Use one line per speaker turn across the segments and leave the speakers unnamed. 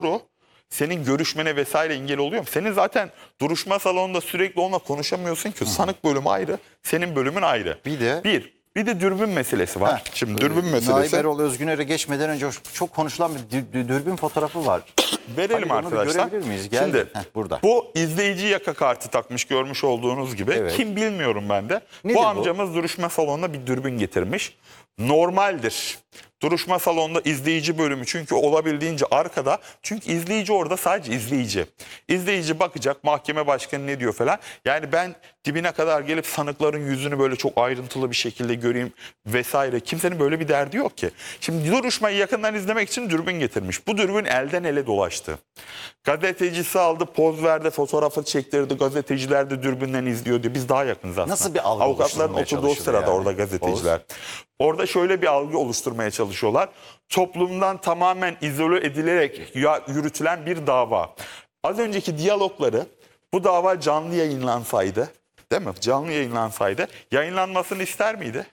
senin görüşmene vesaire engel oluyor mu? Senin zaten duruşma salonunda sürekli onunla konuşamıyorsun ki. Sanık bölümü ayrı, senin bölümün ayrı. Bir de dürbün meselesi var. Şimdi dürbün meselesi.
Naip Erol Özgüner'e geçmeden önce çok konuşulan bir dürbün fotoğrafı var.
Verelim arkadaşlar.
Görebilir miyiz?
Şimdi
burada.
bu izleyici yaka kartı takmış görmüş olduğunuz gibi.
Evet.
Kim bilmiyorum ben de.
Nedir
Bu amcamız duruşma salonuna bir dürbün getirmiş. Normaldir. Duruşma salonunda izleyici bölümü çünkü olabildiğince arkada. Çünkü izleyici orada sadece izleyici. İzleyici bakacak mahkeme başkanı ne diyor falan. Yani ben dibine kadar gelip sanıkların yüzünü böyle çok ayrıntılı bir şekilde göreyim vesaire. Kimsenin böyle bir derdi yok ki. Şimdi duruşmayı yakından izlemek için dürbün getirmiş. Bu dürbün elden ele dolaştı. Gazetecisi aldı, poz verdi, fotoğrafı çektirdi. Gazeteciler de dürbünden izliyor diyor. Biz daha yakınız aslında.
Nasıl bir algı
Avukatların
oluşturmaya
oturduğu
çalışılıyor
sırada
yani?
orada gazeteciler. Orada şöyle bir algı oluşturmaya çalışıyorlar. Toplumdan tamamen izole edilerek yürütülen bir dava. Az önceki diyalogları bu dava canlı yayınlansaydı, değil mi? Canlı yayınlansaydı yayınlanmasını ister miydi?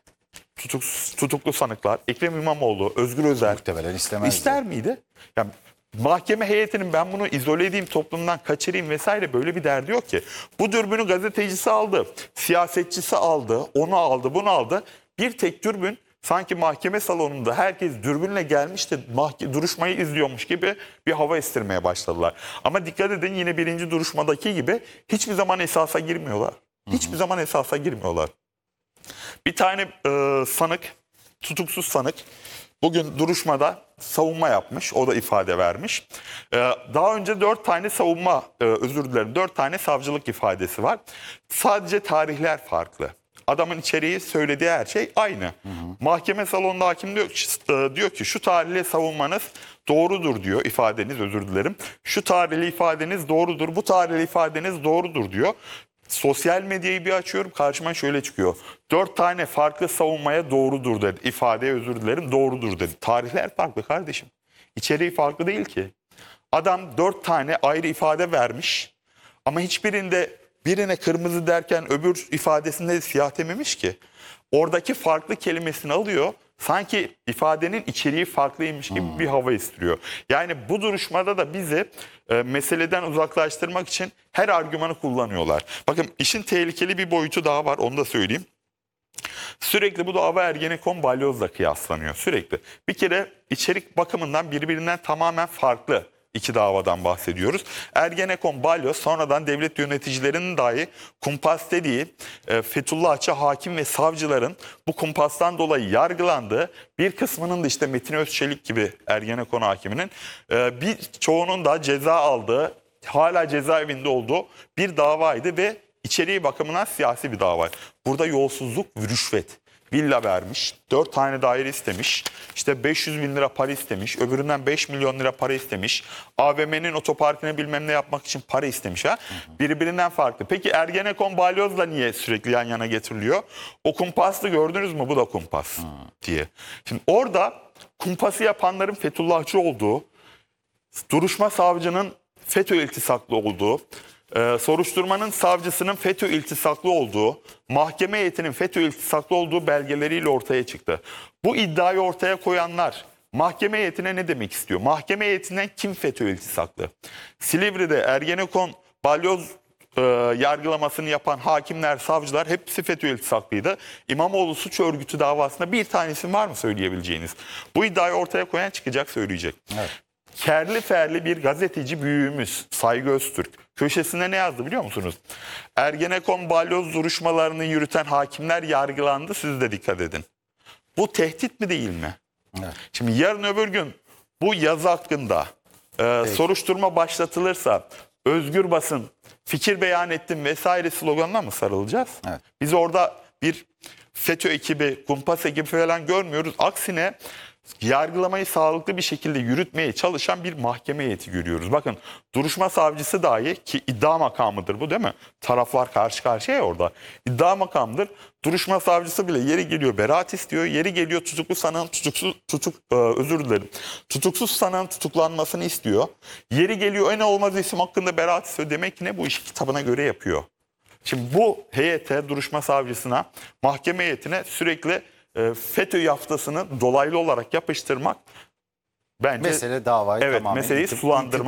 Tutuklu sanıklar, Ekrem İmamoğlu, Özgür Özel
Muhtemelen istemezdi.
İster miydi? Yani mahkeme heyetinin ben bunu izole edeyim, toplumdan kaçırayım vesaire böyle bir derdi yok ki. Bu dürbünü gazetecisi aldı, siyasetçisi aldı, onu aldı, bunu aldı. Bir tek dürbün sanki mahkeme salonunda herkes dürbünle gelmiş de duruşmayı izliyormuş gibi bir hava estirmeye başladılar. Ama dikkat edin yine birinci duruşmadaki gibi hiçbir zaman esasa girmiyorlar. Hiçbir zaman esasa girmiyorlar. Bir tane sanık, tutuksuz sanık bugün duruşmada savunma yapmış. O da ifade vermiş. Daha önce 4 tane savunma, 4 tane savcılık ifadesi var. Sadece tarihler farklı. Adamın içeriği söylediği her şey aynı. Mahkeme salonunda hakim diyor ki şu tarihli savunmanız doğrudur diyor, ifadeniz özür dilerim. Şu tarihli ifadeniz doğrudur, bu tarihli ifadeniz doğrudur diyor. Sosyal medyayı bir açıyorum karşıma şöyle çıkıyor. 4 tane farklı savunmaya doğrudur dedi. İfadeye özür dilerim doğrudur dedi. Tarihler farklı kardeşim. İçeriği farklı değil ki. Adam 4 tane ayrı ifade vermiş ama hiçbirinde birine kırmızı derken öbür ifadesinde siyah dememiş ki. Oradaki farklı kelimesini alıyor. Sanki ifadenin içeriği farklıymış gibi bir hava istiyor. Yani bu duruşmada da bizi meseleden uzaklaştırmak için her argümanı kullanıyorlar. Bakın işin tehlikeli bir boyutu daha var onu da söyleyeyim. Sürekli bu dava Ergenekon Balyoz'la kıyaslanıyor sürekli. Bir kere içerik bakımından birbirinden tamamen farklı iki davadan bahsediyoruz. Ergenekon Balyoz sonradan devlet yöneticilerinin dahi kumpas dediği Fethullahçı hakim ve savcıların bu kumpastan dolayı yargılandığı bir kısmının da işte Metin Özçelik gibi Ergenekon hakiminin bir çoğunun da ceza aldığı hala cezaevinde olduğu bir davaydı ve içeriği bakımından siyasi bir dava. Burada yolsuzluk, rüşvet. Villa vermiş, 4 tane daire istemiş, işte 500 bin lira para istemiş, öbüründen 5 milyon lira para istemiş, AVM'nin otoparkını bilmem ne yapmak için para istemiş. Birbirinden farklı. Peki Ergenekon Balyoz'la niye sürekli yan yana getiriliyor? O kumpaslı gördünüz mü? Bu da kumpas diye. Şimdi orada kumpası yapanların Fethullahçı olduğu, duruşma savcının FETÖ iltisaklı olduğu, soruşturmanın savcısının FETÖ iltisaklı olduğu, mahkeme heyetinin FETÖ iltisaklı olduğu belgeleriyle ortaya çıktı. Bu iddiayı ortaya koyanlar mahkeme heyetine ne demek istiyor? Mahkeme heyetinden kim FETÖ iltisaklı? Silivri'de Ergenekon Balyoz yargılamasını yapan hakimler, savcılar hepsi FETÖ iltisaklıydı. İmamoğlu suç örgütü davasında bir tanesi var mı söyleyebileceğiniz? Bu iddiayı ortaya koyan çıkacak söyleyecek. Evet. Kerli ferli bir gazeteci büyüğümüz Saygı Öztürk köşesinde ne yazdı biliyor musunuz? Ergenekon Balyoz duruşmalarını yürüten hakimler yargılandı, siz de dikkat edin. Bu tehdit mi değil mi? Evet. Şimdi yarın öbür gün bu yazı hakkında soruşturma başlatılırsa özgür basın, fikir beyan ettim vesaire sloganına mı sarılacağız? Evet. Biz orada bir FETÖ ekibi, kumpas ekibi falan görmüyoruz. Aksine yargılamayı sağlıklı bir şekilde yürütmeye çalışan bir mahkeme heyeti görüyoruz. Bakın duruşma savcısı dahi ki iddia makamıdır bu değil mi? Taraflar karşı karşıya orada. İddia makamıdır. Duruşma savcısı bile yeri geliyor beraat istiyor. Yeri geliyor tutuklu sanığın tutuksuz sanığın tutuklanmasını istiyor. Yeri geliyor en olmaz isim hakkında beraat istiyor. Demek ki ne bu işi kitabına göre yapıyor. Şimdi bu heyete, duruşma savcısına, mahkeme heyetine sürekli FETÖ yaftasını dolaylı olarak yapıştırmak
Mesele davayı
evet,
tamamen
meseleyi
itib-
sulandırmak.